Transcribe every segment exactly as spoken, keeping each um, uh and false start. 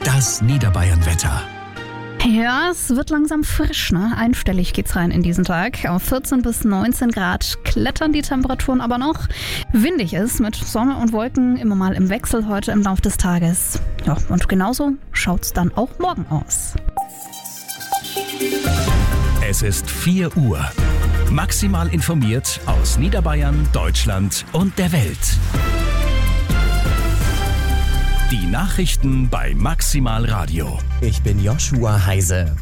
Das Niederbayern-Wetter. Ja, es wird langsam frisch, ne? Einstellig geht's rein in diesen Tag. Auf vierzehn bis neunzehn Grad klettern die Temperaturen aber noch. Windig ist mit Sonne und Wolken immer mal im Wechsel heute im Laufe des Tages. Ja, und genauso schaut's dann auch morgen aus. Es ist vier Uhr. Maximal informiert aus Niederbayern, Deutschland und der Welt. Die Nachrichten bei Maximal Radio. Ich bin Joshua Heise.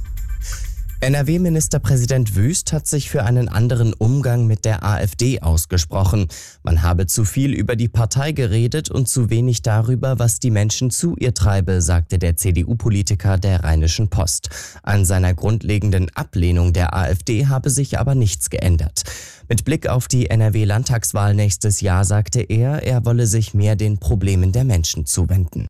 N R W-Ministerpräsident Wüst hat sich für einen anderen Umgang mit der AfD ausgesprochen. Man habe zu viel über die Partei geredet und zu wenig darüber, was die Menschen zu ihr treibe, sagte der C D U-Politiker der Rheinischen Post. An seiner grundlegenden Ablehnung der AfD habe sich aber nichts geändert. Mit Blick auf die N R W-Landtagswahl nächstes Jahr sagte er, er wolle sich mehr den Problemen der Menschen zuwenden.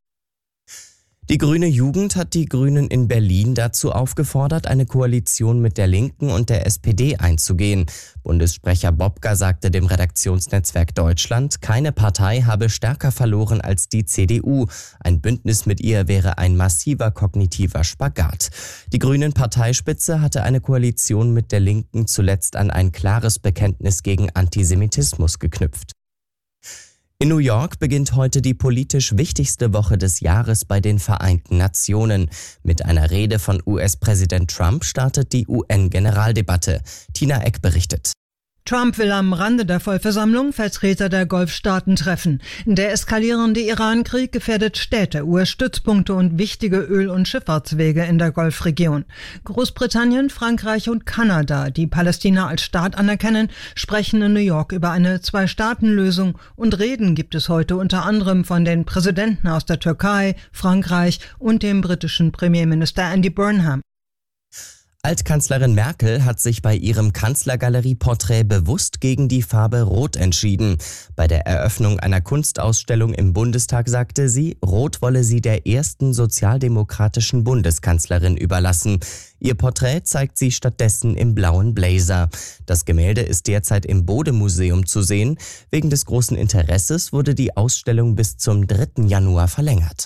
Die Grüne Jugend hat die Grünen in Berlin dazu aufgefordert, eine Koalition mit der Linken und der S P D einzugehen. Bundessprecher Bobka sagte dem Redaktionsnetzwerk Deutschland, keine Partei habe stärker verloren als die C D U. Ein Bündnis mit ihr wäre ein massiver kognitiver Spagat. Die Grünen-Parteispitze hatte eine Koalition mit der Linken zuletzt an ein klares Bekenntnis gegen Antisemitismus geknüpft. In New York beginnt heute die politisch wichtigste Woche des Jahres bei den Vereinten Nationen. Mit einer Rede von U S-Präsident Trump startet die U N-Generaldebatte. Tina Eck berichtet. Trump will am Rande der Vollversammlung Vertreter der Golfstaaten treffen. Der eskalierende Iran-Krieg gefährdet Städte, U S-Stützpunkte und wichtige Öl- und Schifffahrtswege in der Golfregion. Großbritannien, Frankreich und Kanada, die Palästina als Staat anerkennen, sprechen in New York über eine Zwei-Staaten-Lösung und Reden gibt es heute unter anderem von den Präsidenten aus der Türkei, Frankreich und dem britischen Premierminister Andy Burnham. Altkanzlerin Merkel hat sich bei ihrem Kanzlergalerie-Porträt bewusst gegen die Farbe Rot entschieden. Bei der Eröffnung einer Kunstausstellung im Bundestag sagte sie, Rot wolle sie der ersten sozialdemokratischen Bundeskanzlerin überlassen. Ihr Porträt zeigt sie stattdessen im blauen Blazer. Das Gemälde ist derzeit im Bode-Museum zu sehen. Wegen des großen Interesses wurde die Ausstellung bis zum dritten Januar verlängert.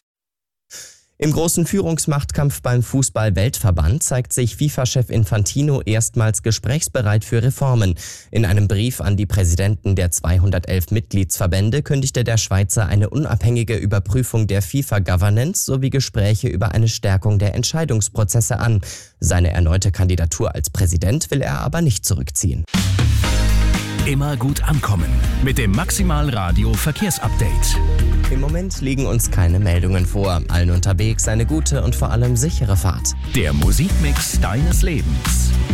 Im großen Führungsmachtkampf beim Fußball-Weltverband zeigt sich FIFA-Chef Infantino erstmals gesprächsbereit für Reformen. In einem Brief an die Präsidenten der zweihundertelf Mitgliedsverbände kündigte der Schweizer eine unabhängige Überprüfung der FIFA-Governance sowie Gespräche über eine Stärkung der Entscheidungsprozesse an. Seine erneute Kandidatur als Präsident will er aber nicht zurückziehen. Immer gut ankommen mit dem Maximal Radio Verkehrsupdate. Im Moment liegen uns keine Meldungen vor. Allen unterwegs eine gute und vor allem sichere Fahrt. Der Musikmix deines Lebens.